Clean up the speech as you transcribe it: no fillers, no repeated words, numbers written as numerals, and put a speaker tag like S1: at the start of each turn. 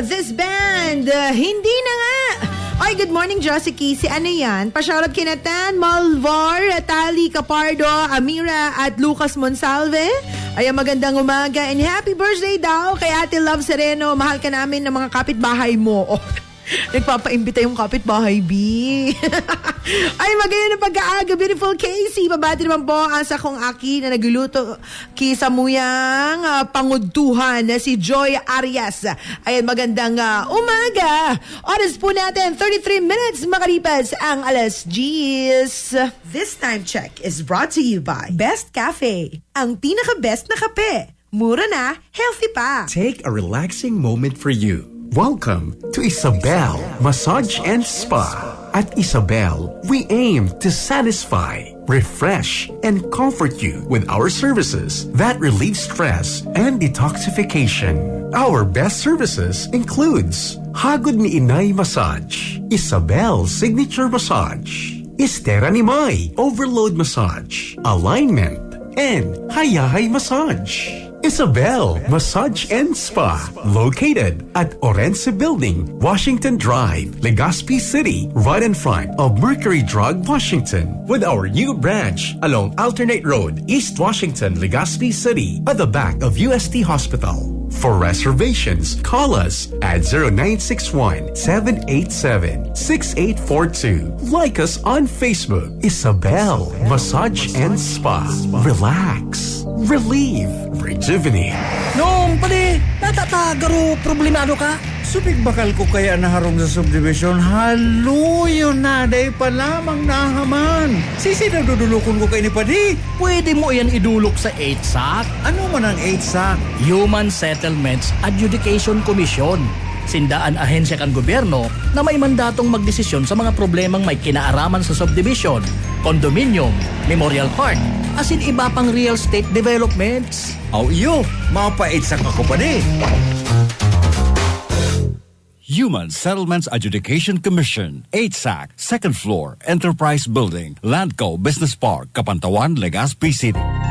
S1: this band. Hindi na nga. Ay, good morning, Josie. Si ano yan? Pa-shoutout kina Tan, Malvar, Tali Capardo, Amira at Lucas Monsalve. Ay, magandang umaga and happy birthday daw kay Ate Love Sereno. Mahal ka namin ng mga kapitbahay mo. Oh, nagpapaimbita yung kapitbahay, B. Ay, maganda na pag-aaga. Beautiful Casey. Babati naman po ang sakong aki na nagluluto kisamuyang pangudtuhan na si Joy Arias. Ay, magandang umaga. Oras po natin, 33 minutes makalipas ang alas 10. This time check is brought to you by Best Cafe. Ang pinaka-best na kape. Mura na, healthy pa.
S2: Take a relaxing moment for you. Welcome to Isabel Massage and Spa. At Isabel, we aim to satisfy, refresh, and comfort you with our services that relieve stress and detoxification. Our best services includes Hagod ni Inay Massage, Isabel Signature Massage, Estera ni May Overload Massage, Alignment, and Hayahay Massage. Isabel Massage and Spa, located at Orense Building, Washington Drive, Legazpi City, right in front of Mercury Drug, Washington, with our new branch along Alternate Road, East Washington, Legazpi City, at the back of UST Hospital. For reservations, call us at 0961-787-6842. Like us on Facebook, Isabel Massage and Spa. Relax, relieve, rejuvenate.
S3: Noong pali, natatagaro, problemado ka?
S4: Subig bakal ko kaya naharong sa subdivision, haluyo na, day pa lamang nahaman. Sisi na dudulukon ko kay ni Padi.
S3: Pwede mo yan idulok sa 8SAC.
S4: Ano man ang 8SAC?
S3: Human Settlements Adjudication Commission. Sindaan ahensya kan gobyerno na may mandatong magdesisyon sa mga problemang may kinaaraman sa subdivision, condominium, memorial park, asin iba pang real estate developments.
S4: Aw iyo, mapa 8SAC ako Padi.
S5: Human Settlements Adjudication Commission, 8SAC, 2nd floor, Enterprise Building, Landco Business Park, Kapantawan, Legazpi City.